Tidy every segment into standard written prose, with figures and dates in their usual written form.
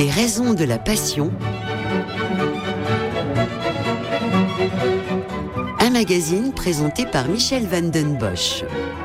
Les raisons de la passion. Un magazine présenté par Michel van den Bosch.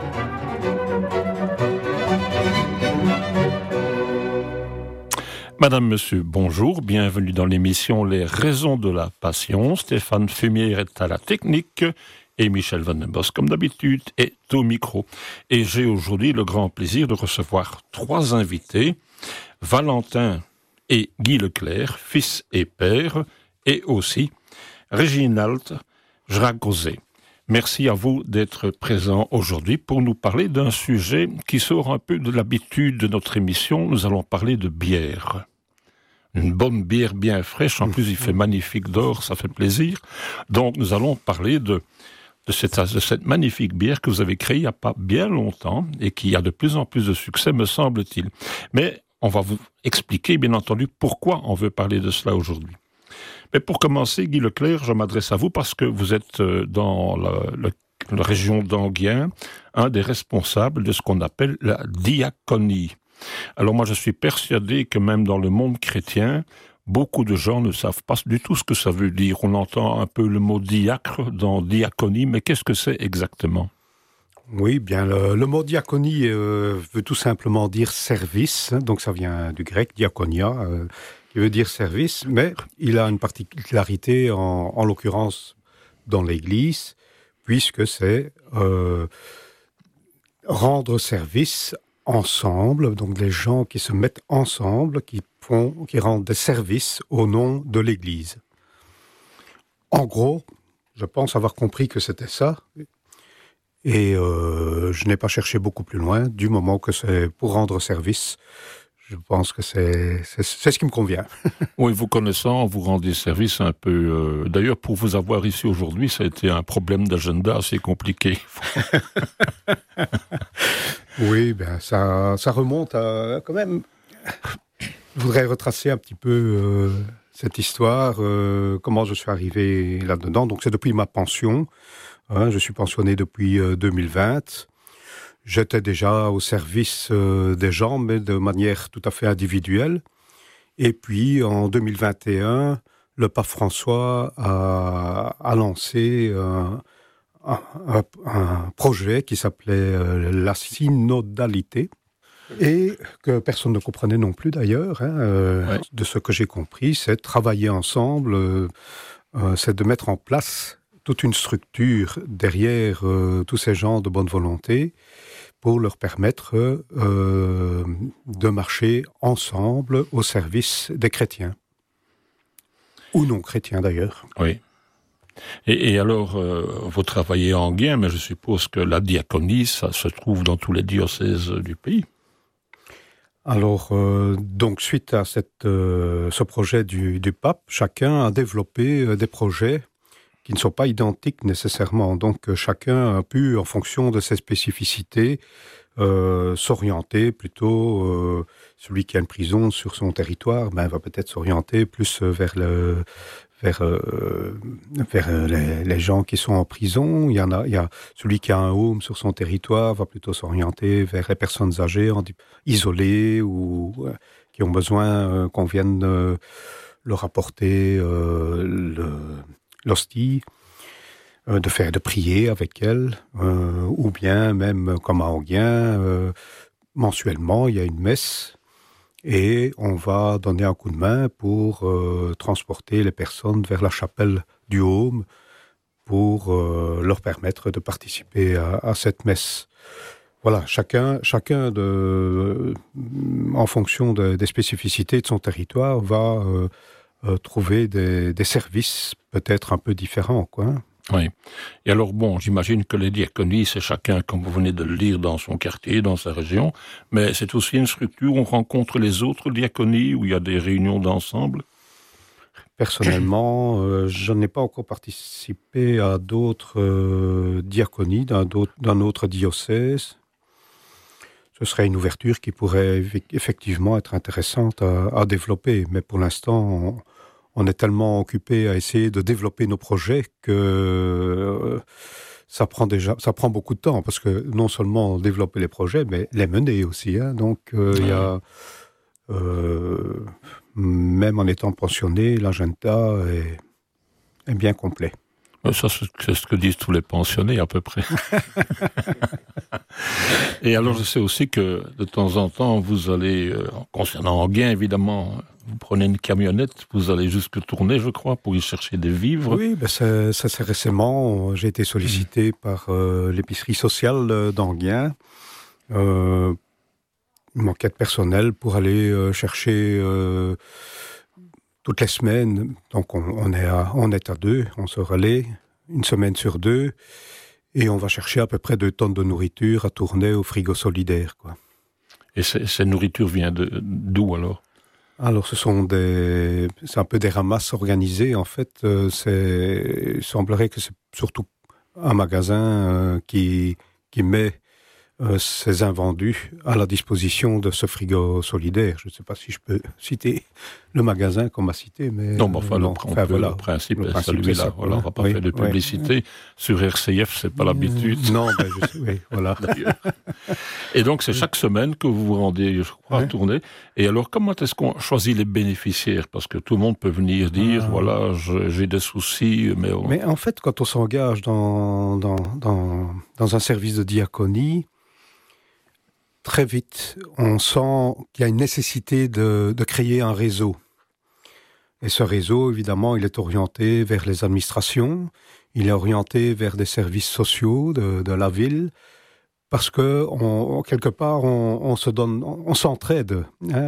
Madame, Monsieur, bonjour, bienvenue dans l'émission Les raisons de la passion. Stéphane Fumier est à la technique et Michel van den Bosch, comme d'habitude, est au micro. Et j'ai aujourd'hui le grand plaisir de recevoir 3 invités, Valentin et Guy Leclerc, fils et père, et aussi Réginald Jragozé. Merci à vous d'être présents aujourd'hui pour nous parler d'un sujet qui sort un peu de l'habitude de notre émission. Nous allons parler de bière. Une bonne bière bien fraîche, en plus il fait magnifique dehors, ça fait plaisir. Donc nous allons parler de cette magnifique bière que vous avez créée il n'y a pas bien longtemps et qui a de plus en plus de succès, me semble-t-il. Mais on va vous expliquer, bien entendu, pourquoi on veut parler de cela aujourd'hui. Mais pour commencer, Guy Leclerc, je m'adresse à vous parce que vous êtes dans la région d'Enghien, un des responsables de ce qu'on appelle la diaconie. Alors moi, je suis persuadé que même dans le monde chrétien, beaucoup de gens ne savent pas du tout ce que ça veut dire. On entend un peu le mot diacre dans diaconie, mais qu'est-ce que c'est exactement ? Oui, bien, le mot diaconie veut tout simplement dire service, donc ça vient du grec, diakonia, qui veut dire service, mais il a une particularité, en l'occurrence dans l'Église, puisque c'est rendre service ensemble, donc les gens qui se mettent ensemble, qui rendent des services au nom de l'Église. En gros, je pense avoir compris que c'était ça. Et je n'ai pas cherché beaucoup plus loin, du moment que c'est pour rendre service. Je pense que c'est ce qui me convient. Oui, vous connaissant, vous rendez service un peu... D'ailleurs, pour vous avoir ici aujourd'hui, ça a été un problème d'agenda assez compliqué. Oui, ben ça remonte à... Quand même, je voudrais retracer un petit peu cette histoire, comment je suis arrivé là-dedans. Donc c'est depuis ma pension. Je suis pensionné depuis 2020. J'étais déjà au service des gens, mais de manière tout à fait individuelle. Et puis, en 2021, le pape François a lancé un projet qui s'appelait la synodalité, et que personne ne comprenait non plus d'ailleurs. Ouais. De ce que j'ai compris, c'est de travailler ensemble, c'est de mettre en place toute une structure derrière tous ces gens de bonne volonté pour leur permettre de marcher ensemble au service des chrétiens. Ou non chrétiens d'ailleurs. Oui. Et alors, vous travaillez en Enghien, mais je suppose que la diaconie, ça se trouve dans tous les diocèses du pays. Alors, donc suite à ce projet du pape, chacun a développé des projets qui ne sont pas identiques nécessairement. Donc chacun a pu, en fonction de ses spécificités, s'orienter plutôt. Celui qui a une prison sur son territoire, va peut-être s'orienter plus vers les gens qui sont en prison. Il y a celui qui a un home sur son territoire va plutôt s'orienter vers les personnes âgées, isolées ou qui ont besoin qu'on vienne leur apporter l'hostie, de prier avec elle, ou bien même comme à Enghien, mensuellement il y a une messe et on va donner un coup de main pour transporter les personnes vers la chapelle du Haume pour leur permettre de participer à cette messe. Voilà, chacun en fonction des spécificités de son territoire va trouver des services peut-être un peu différents, quoi. Oui. Et alors, bon, j'imagine que les diaconies, c'est chacun, comme vous venez de le dire, dans son quartier, dans sa région, mais c'est aussi une structure où on rencontre les autres diaconies, où il y a des réunions d'ensemble. Personnellement, je n'ai pas encore participé à d'autres diaconies, d'un autre diocèse. Ce serait une ouverture qui pourrait effectivement être intéressante à développer, mais pour l'instant, on est tellement occupé à essayer de développer nos projets que ça prend beaucoup de temps, parce que non seulement développer les projets, mais les mener aussi. Donc il y a même en étant pensionné, l'agenda est bien complet. Ça, c'est ce que disent tous les pensionnés, à peu près. Et alors, je sais aussi que, de temps en temps, vous allez, concernant Enghien, évidemment, vous prenez une camionnette, vous allez jusque Tournai, je crois, pour y chercher des vivres. Oui, ça c'est récemment. J'ai été sollicité par l'épicerie sociale d'Enghien. Il manquait de personnel pour aller chercher toutes les semaines. Donc, on est à 2, on se relaie une semaine sur 2, et on va chercher à peu près 2 tonnes de nourriture à Tournai au frigo solidaire, quoi. Et cette nourriture vient d'où, alors? Alors, c'est un peu des ramasses organisées, en fait. Il semblerait que c'est surtout un magasin qui met ces invendus à la disposition de ce frigo solidaire. Je ne sais pas si je peux citer le magasin qu'on m'a cité, mais... Non, mais enfin, le principe est celui-là. Voilà, on ne va pas faire de publicité. Sur RCF, c'est pas l'habitude. Non, oui, voilà. Et donc, c'est chaque semaine que vous vous rendez, je crois, à Tournai. Et alors, comment est-ce qu'on choisit les bénéficiaires? Parce que tout le monde peut venir dire, voilà, j'ai des soucis, mais... Mais en fait, quand on s'engage dans un service de diaconie, très vite, on sent qu'il y a une nécessité de créer un réseau. Et ce réseau, évidemment, il est orienté vers les administrations, il est orienté vers des services sociaux de la ville, parce que, quelque part, on se donne, on s'entraide.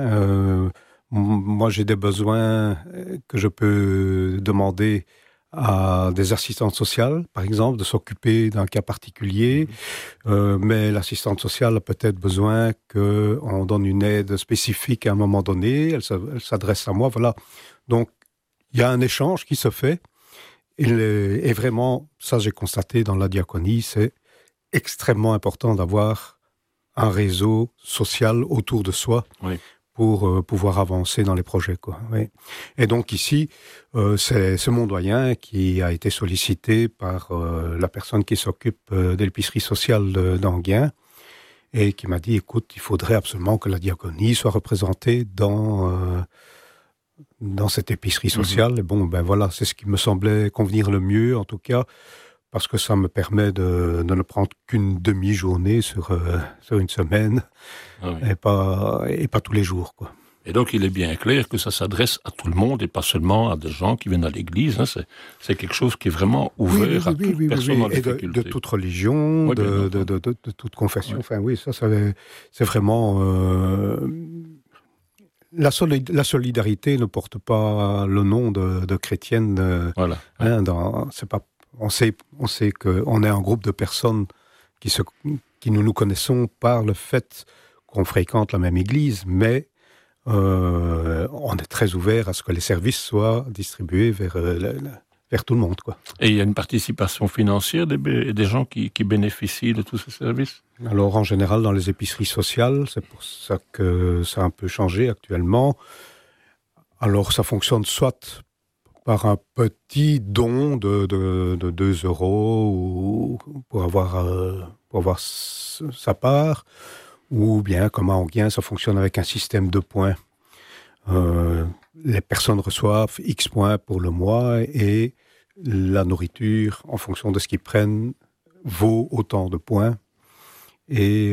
Moi, j'ai des besoins que je peux demander à des assistantes sociales, par exemple, de s'occuper d'un cas particulier, mais l'assistante sociale a peut-être besoin qu'on donne une aide spécifique à un moment donné, elle s'adresse à moi, voilà. Donc, il y a un échange qui se fait, et vraiment, ça j'ai constaté dans la diaconie, c'est extrêmement important d'avoir un réseau social autour de soi, oui, pour pouvoir avancer dans les projets, quoi. Oui. Et donc ici, c'est mon doyen qui a été sollicité par la personne qui s'occupe de l'épicerie sociale d'Enghien, et qui m'a dit, écoute, il faudrait absolument que la diaconie soit représentée dans cette épicerie sociale. Et bon, ben voilà, c'est ce qui me semblait convenir le mieux, en tout cas, parce que ça me permet de ne prendre qu'une demi-journée sur une semaine, et pas tous les jours, quoi. Et donc, il est bien clair que ça s'adresse à tout le monde et pas seulement à des gens qui viennent à l'église. Hein. C'est quelque chose qui est vraiment ouvert à toute personne en difficulté. Et de toute religion, de toute confession. Oui. Enfin, oui, ça c'est vraiment... La solidarité ne porte pas le nom de chrétienne. Voilà. Hein, c'est pas... On sait qu'on est un groupe de personnes qui nous connaissons par le fait qu'on fréquente la même église, mais on est très ouvert à ce que les services soient distribués vers tout le monde, quoi. Et il y a une participation financière des gens qui bénéficient de tous ces services? Alors, en général, dans les épiceries sociales, c'est pour ça que ça a un peu changé actuellement. Alors, ça fonctionne soit par un petit don de 2 € ou pour avoir sa part, ou bien, comme à Enghien, ça fonctionne avec un système de points. Les personnes reçoivent X points pour le mois, et la nourriture, en fonction de ce qu'ils prennent, vaut autant de points. Et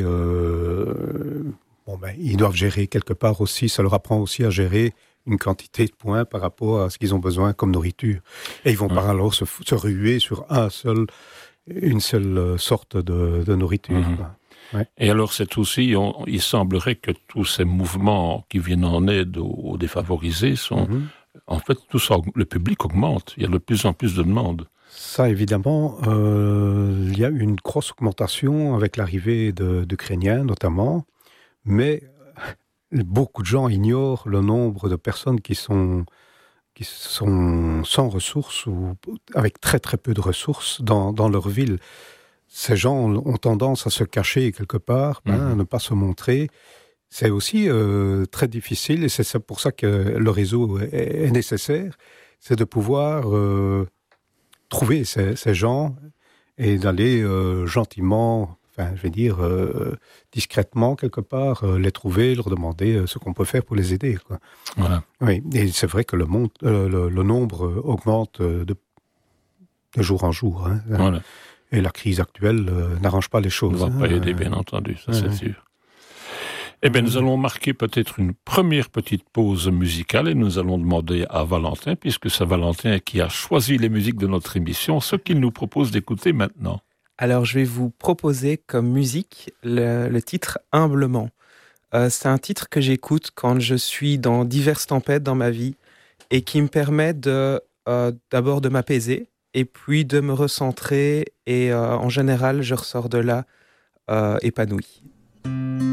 ils doivent gérer quelque part aussi, ça leur apprend aussi à gérer une quantité de points par rapport à ce qu'ils ont besoin comme nourriture. Et ils vont par alors se ruer sur une seule sorte de nourriture. Ouais. Et alors, c'est aussi, il semblerait que tous ces mouvements qui viennent en aide aux défavorisés sont, en fait, le public augmente. Il y a de plus en plus de demandes. Ça, évidemment, il y a une grosse augmentation avec l'arrivée d'Ukrainiens, notamment, mais beaucoup de gens ignorent le nombre de personnes qui sont sans ressources ou avec très très peu de ressources dans leur ville. Ces gens ont tendance à se cacher quelque part, à ne pas se montrer. C'est aussi très difficile, et c'est pour ça que le réseau est nécessaire, c'est de pouvoir trouver ces gens et d'aller gentiment discrètement, quelque part, les trouver, leur demander ce qu'on peut faire pour les aider, quoi. Voilà. Oui, et c'est vrai que le nombre augmente de jour en jour. Hein. Voilà. Et la crise actuelle n'arrange pas les choses. On ne va pas aider, bien entendu, ça c'est sûr. Eh bien, nous allons marquer peut-être une première petite pause musicale et nous allons demander à Valentin, puisque c'est Valentin qui a choisi les musiques de notre émission, ce qu'il nous propose d'écouter maintenant. Alors, je vais vous proposer comme musique le titre « Humblement ». C'est un titre que j'écoute quand je suis dans diverses tempêtes dans ma vie et qui me permet d'abord de m'apaiser et puis de me recentrer et en général, je ressors de là épanoui.